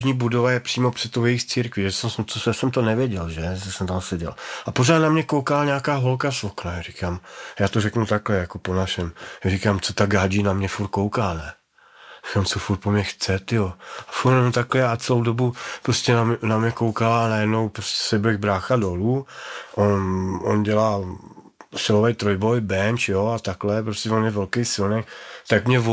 budova je přímo před tou jejich církví, že jsem to nevěděl, že jsem tam seděl. A pořád na mě koukala nějaká holka z okna, já říkám, já to řeknu takhle, jako po našem, já říkám, co ta gádí na mě furt kouká, ne? Říkám, co furt po mě chce, tyjo. A furt jenom takhle a celou dobu prostě na mě koukala a najednou prostě se běh brácha dolů, on dělá silový trojboj, bench, jo, a takhle, prostě on je velký silný, tak mě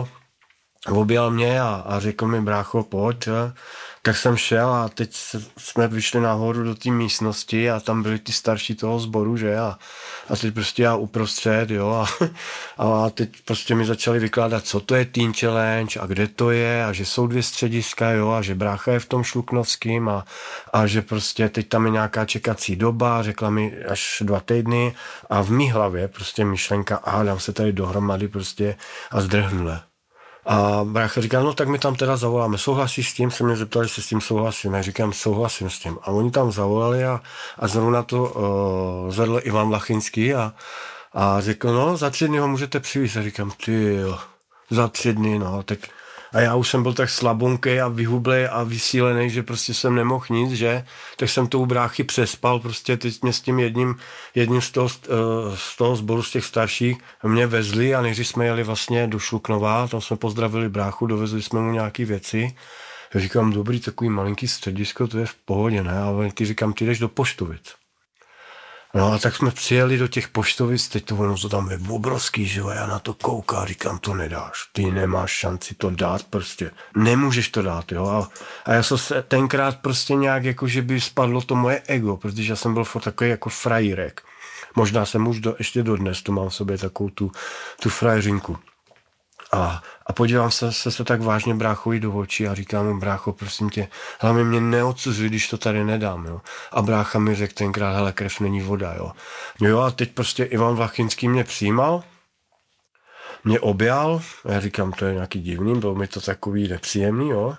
objal mě a řekl mi, brácho, pojď, tak jsem šel a teď jsme vyšli nahoru do té místnosti a tam byli ty starší toho sboru, že, a teď prostě já uprostřed, jo, a teď prostě mi začali vykládat, co to je Teen Challenge a kde to je a že jsou 2 střediska, jo, a že brácha je v tom Šluknovském a že prostě teď tam je nějaká čekací doba, řekla mi až 2 týdny a v mý hlavě prostě myšlenka, dám se tady dohromady prostě a zdrhnule. A brácha říká, no tak my tam teda zavoláme, souhlasíš s tím? Se mě zeptali, jestli s tím souhlasím. Já říkám, souhlasím s tím. A oni tam zavolali a zrovna to zvedl Ivan Lachinský a řekl, no za 3 dny ho můžete přivést. A říkám, tyjo, za 3 dny, no, tak. A já už jsem byl tak slabonkej a vyhublej a vysílený, že prostě jsem nemohl nic, že? Tak jsem to u bráchy přespal, prostě teď mě s tím jedním z toho sboru z těch starších mě vezli a než jsme jeli vlastně do Šluknova, tam jsme pozdravili bráchu, dovezli jsme mu nějaký věci. Já říkám, dobrý, takový malinký středisko, to je v pohodě, ne? A ty říkám, ty jdeš do Poštovic. No a tak jsme přijeli do těch Poštovic, teď to tam je obrovský, že jo, já na to koukám, říkám, to nedáš, ty nemáš šanci to dát prostě, nemůžeš to dát, jo, a já jsem se tenkrát prostě nějak, jako že by spadlo to moje ego, protože já jsem byl furt takový jako frajírek, možná jsem už ještě dodnes, tu mám v sobě takovou tu frajeřinku. A podívám se tak vážně bráchovi do očí a říkám mu, brácho, prosím tě, hlavně mě neodsuzuj, když to tady nedám, jo. A brácha mi řekl tenkrát, hele, krev není voda, jo. Jo, a teď prostě Ivan Vlachinský mě přijímal, mě objal, já říkám, to je nějaký divný, bylo mi to takový nepříjemný, jo.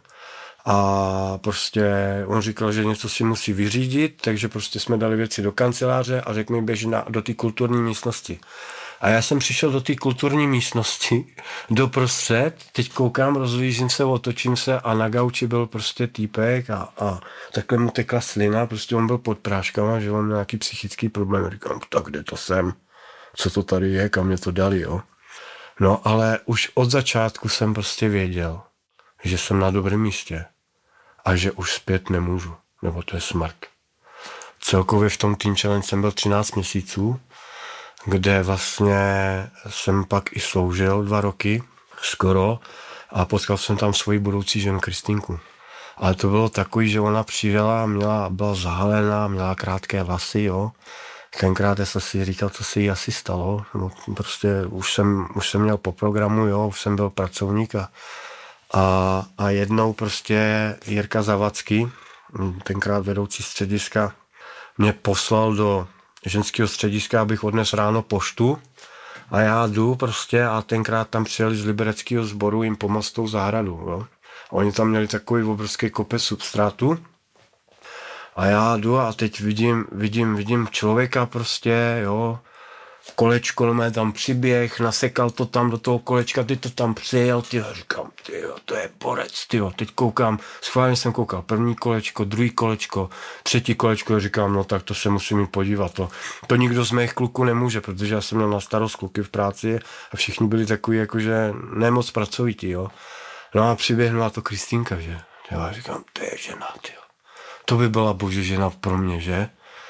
A prostě on říkal, že něco si musí vyřídit, takže prostě jsme dali věci do kanceláře a řekl mi, běž do té kulturní místnosti. A já jsem přišel do té kulturní místnosti, doprostřed, teď koukám, rozlížím se, otočím se a na gauči byl prostě týpek a takhle mu tekla slina, prostě on byl pod práškama, že on měl nějaký psychický problém. Říkám, tak kde to jsem? Co to tady je? Kam mě to dali, jo? No ale už od začátku jsem prostě věděl, že jsem na dobrém místě a že už zpět nemůžu, nebo to je smrt. Celkově v tom Teen Challenge jsem byl 13 měsíců, kde vlastně jsem pak i sloužil 2 roky, skoro, a potkal jsem tam svoji budoucí ženu Kristýnku. Ale to bylo takový, že ona přijela, byla zahalená, měla krátké vlasy, jo. Tenkrát jsem si říkal, co se jí asi stalo. No, prostě už jsem měl po programu, jo, už jsem byl pracovník a jednou prostě Jirka Zavacký, tenkrát vedoucí střediska, mě poslal do ženského střediska, abych odnes ráno poštu a já jdu prostě a tenkrát tam přijeli z libereckého sboru jim pomoct tou zahradu, jo. Oni tam měli takový obrovský kopec substrátu a já jdu a teď vidím člověka prostě, jo, kolečko, mé tam přiběh, nasekal to tam do toho kolečka, ty to tam přijel, říkám, to je borec, teď koukám, schválně jsem koukal, 1. kolečko, 2. kolečko, 3. kolečko, říkám, no tak to se musím jim podívat, to nikdo z mých kluků nemůže, protože já jsem měl na starost kluky v práci a všichni byli takový, jakože nemoc pracovití, jo. No a přiběhla to Kristýnka, že, já říkám, to je žena, to by byla bože žena pro mě, že.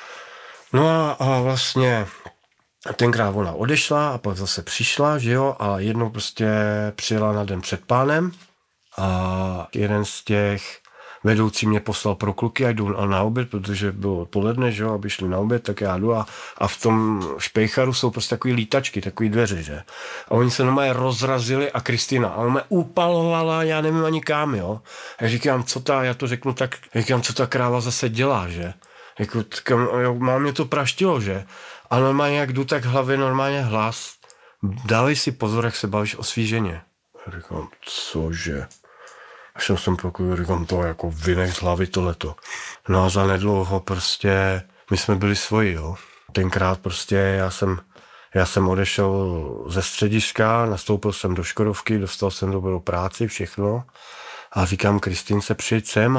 No a vlastně tenkrát ona odešla a pak zase přišla, že jo, a jednou prostě přijela na den před pánem a jeden z těch vedoucí mě poslal pro kluky, a jdu na oběd, protože bylo odpoledne, že jo, aby šli na oběd, tak já jdu a v tom špejcharu jsou prostě takový lítačky, takový dveře, že. A oni se normálně rozrazili a Kristýna, a ona mě upalovala, já nevím ani kam, jo. A říkám, já to řeknu tak, říkám, co ta kráva zase dělá, že. Jako, mám mě to praštilo, že. A normálně, jak jdu, tak hlavě normálně hlas. Dávej si pozor, jak se bavíš o svý ženě. Já říkám, cože? Až jsem pokud říkám, to jako vynek z hlavy tohleto. No a za nedlouho prostě, my jsme byli svoji, jo. Tenkrát prostě já jsem odešel ze střediska, nastoupil jsem do Škodovky, dostal jsem dobrou práci, všechno. A říkám Kristýnce, přijď sem.